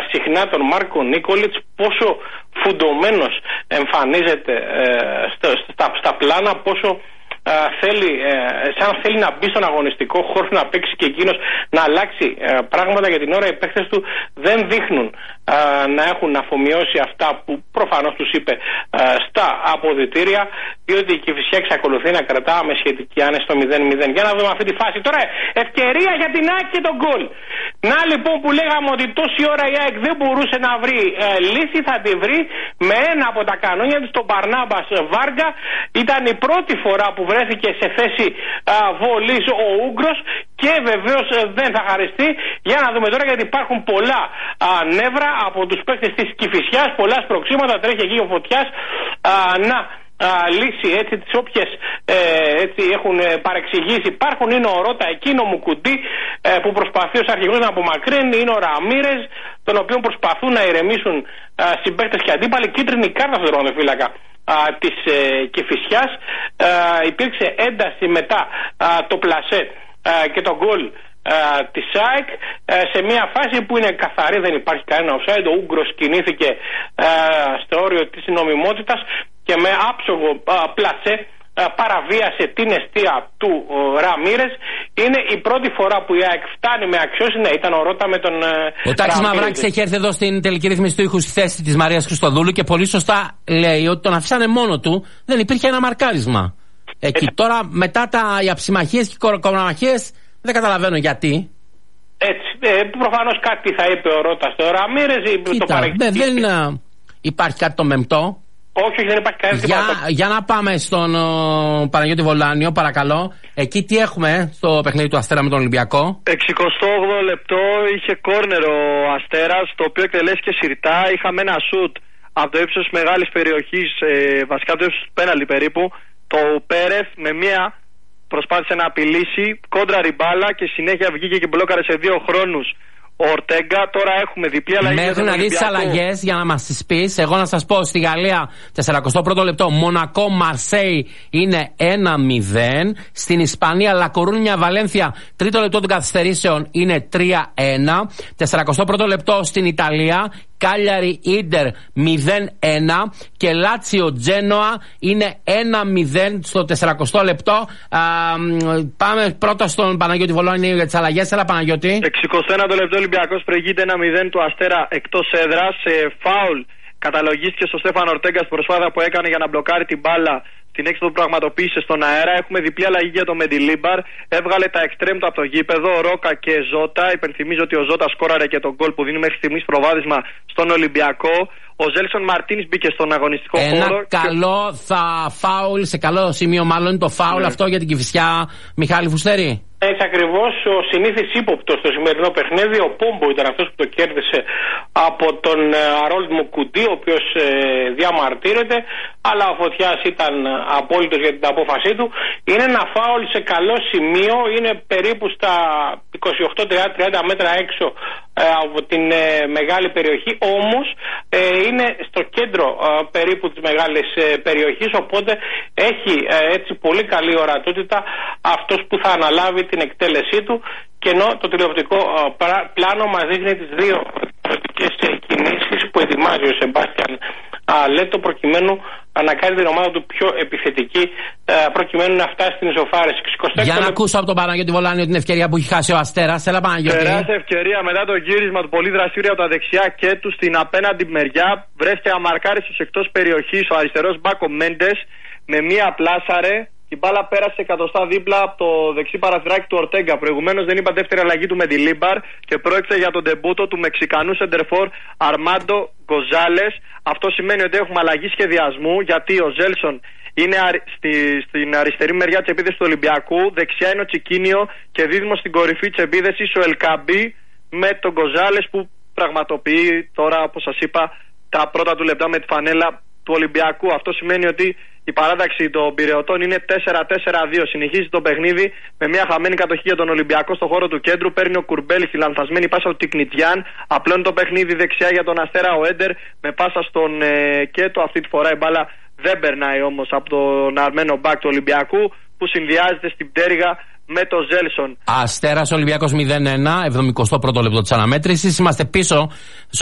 συχνά τον Μάρκο Νίκολιτς, πόσο φουντωμένος εμφανίζεται στα πλάνα, πόσο σαν θέλει να μπει στον αγωνιστικό χώρο, να παίξει και εκείνος, να αλλάξει πράγματα. Για την ώρα οι παίκτες του δεν δείχνουν να έχουν αφομοιώσει αυτά που προφανώς τους είπε στα αποδυτήρια, διότι η Κηφισιά εξακολουθεί να κρατά με σχετική άνεση στο 0-0. Για να δούμε αυτή τη φάση τώρα. Ευκαιρία για την ΑΕΚ και τον γκολ. Να λοιπόν που λέγαμε ότι τόση ώρα η ΑΕΚ δεν μπορούσε να βρει λύση, θα τη βρει με ένα από τα κανόνια της, τον Μπαρνάμπας Βάργα. Ήταν η πρώτη φορά που βρέθηκε σε θέση βολής ο Ούγκρος και βεβαίως δεν θα χαριστεί. Για να δούμε τώρα, γιατί υπάρχουν πολλά νεύρα από τους παίκτες της Κηφισιάς, πολλά σπροξήματα, τρέχει εκεί ο Φωτιάς να λύσει έτσι τις όποιες έτσι έχουν παρεξηγήσει υπάρχουν. Είναι ο Ρώτα, εκείνο μου κουντί που προσπαθεί ως αρχηγός να απομακρύνει, είναι ο Ραμίρες, τον οποίο προσπαθούν να ηρεμήσουν συμπαίκτες και αντίπαλοι. Κίτρινη κάρτα στον τερματοφύλακα της Κηφισιάς. Υπήρξε ένταση μετά το πλασέ και το γκολ της ΑΕΚ σε μια φάση που είναι καθαρή, δεν υπάρχει κανένα offside. Ο Ούγκρος κινήθηκε στο όριο της νομιμότητας και με άψογο πλασέ παραβίασε την εστία του Ραμίρες. Είναι η πρώτη φορά που η ΑΕΚ φτάνει με αξιώσει. Ναι, ήταν ο Ρώτα με τον ο Τάκης Μαυράκης έχει έρθει εδώ στην τελική ρύθμιση του ήχου στη θέση της Μαρίας Χριστοδούλου και πολύ σωστά λέει ότι τον αφήσανε μόνο του, δεν υπήρχε ένα μαρκάρισμα εκεί. Τώρα μετά οι αψιμαχίες και οι κοροκομμαχίες δεν καταλαβαίνω γιατί. Έτσι, προφανώς κάτι θα είπε ο Ρώτα στο Ραμίρες. Δεν υπάρχει κάτι το μεμπτό. Όχι, δεν υπάρχει κανένα. Για να πάμε στον Παναγιώτη Βολάνιο, παρακαλώ. Εκεί τι έχουμε στο παιχνίδι του Αστέρα με τον Ολυμπιακό? 68 λεπτό είχε κόρνερ ο Αστέρας, το οποίο εκτελέστηκε συρτά. Είχαμε ένα σουτ από το ύψος μεγάλης περιοχής, βασικά το ύψος του πέναλτι περίπου. Το Πέρεθ με μία προσπάθησε να απειλήσει, κόντρα ριμπάλα και συνέχεια βγήκε και μπλόκαρε σε 2 χρόνους ο Ορτέγκα. Τώρα έχουμε διπλή αλλαγή. Μέχρι να δεις τις αλλαγές για να μας τις πεις. Εγώ να σας πω, στη Γαλλία 41ο λεπτό Μονακό Μαρσέι είναι 1-0. Στην Ισπανία Λακορούνια Βαλένθια 3ο λεπτό των καθυστερήσεων είναι 3-1. 41ο λεπτό στην Ιταλία Κάλιαρι Ίντερ 0-1 και Λάτσιο Τζένοα είναι 1-0 στο 40ο λεπτό. Πάμε πρώτα στον Παναγιώτη Βολάνιο για τις αλλαγές. Έλα Παναγιώτη. 61ο λεπτό Ολυμπιακός προηγείται 1-0 του Αστέρα εκτός έδρας. Φάουλ καταλογίστηκε στο Στέφανο Ορτέγκα στην προσπάθεια που έκανε για να μπλοκάρει την μπάλα. Την έξοδο που πραγματοποίησε στον αέρα. Έχουμε διπλή αλλαγή για το Μεντιλίμπαρ. Έβγαλε τα εξτρέμ του από το γήπεδο. Ρόκα και Ζώτα. Υπενθυμίζω ότι ο Ζώτα σκόραρε και τον γκολ που δίνει μέχρι στιγμής προβάδισμα στον Ολυμπιακό. Ο Ζέλσον Μαρτίνης μπήκε στον αγωνιστικό χώρο. Ένα καλό φάουλ, σε καλό σημείο μάλλον το φάουλ αυτό για την Κηφισιά, Μιχάλη Φουστέρη. Έτσι ακριβώς, ο συνήθις ύποπτος στο σημερινό παιχνίδι, ο Πόμπο ήταν αυτός που το κέρδισε από τον Αρόλτ Μουκουντή, ο οποίος διαμαρτύρεται, αλλά ο Φωτιάς ήταν απόλυτος για την απόφασή του. Είναι ένα φάουλ σε καλό σημείο, είναι περίπου στα 28-30 μέτρα έξω από την μεγάλη περιοχή, όμως είναι στο κέντρο περίπου της μεγάλης περιοχής, οπότε έχει έτσι πολύ καλή ορατότητα αυτός που θα αναλάβει την εκτέλεσή του, και ενώ το τηλεοπτικό πλάνο μας δείχνει τις δύο διαφορετικές κινήσεις που ετοιμάζει ο Σεμπάστιαν Λέτο προκειμένου να κάνει την ομάδα του πιο επιθετική, προκειμένου να φτάσει στην ισοφάρεση. Για να ακούσω από τον Παναγιώτη Βολάνιο την ευκαιρία που έχει χάσει ο Αστέρας. Έλα Παναγιώτη. Τεράστια ευκαιρία μετά το γύρισμα του πολύ δραστήριο από τα δεξιά και του στην απέναντι μεριά. Βρέθηκε αμαρκάριστος εκτός περιοχής ο αριστερός Μπάκο Μέντες με μία πλάσαρε. Η μπάλα πέρασε εκατοστά δίπλα από το δεξί παραθυράκι του Ορτέγκα. Προηγουμένως δεν είπα δεύτερη αλλαγή του Μεντιλίμπαρ και πρόκειται για τον ντεμπούτο του Μεξικανού σεντερφόρ Αρμάντο Γκοζάλες. Αυτό σημαίνει ότι έχουμε αλλαγή σχεδιασμού, γιατί ο Ζέλσον είναι στην αριστερή μεριά της επίθεσης του Ολυμπιακού. Δεξιά είναι ο Τσικίνιο και δίδυμο στην κορυφή της επίθεσης ο Ελκαμπή με τον Γκοζάλες που πραγματοποιεί τώρα, όπως σας είπα, τα πρώτα του λεπτά με τη φανέλα του Ολυμπιακού. Αυτό σημαίνει ότι η παράταξη των Πειραιωτών είναι 4-4-2. Συνεχίζει το παιχνίδι με μια χαμένη κατοχή για τον Ολυμπιακό στο χώρο του κέντρου. Παίρνει ο Κουρμπέλη στη λανθασμένη πάσα του Τικνιτιάν. Απλώνει το παιχνίδι δεξιά για τον Αστέρα ο Έντερ με πάσα στον Κέτο. Αυτή τη φορά η μπάλα δεν περνάει όμως από τον αρμένο μπακ του Ολυμπιακού που συνδυάζεται στην πτέρυγα με το Ζέλσον. Αστέρας Ολυμπιακός 0-1, 71ο λεπτό της αναμέτρησης. Είμαστε πίσω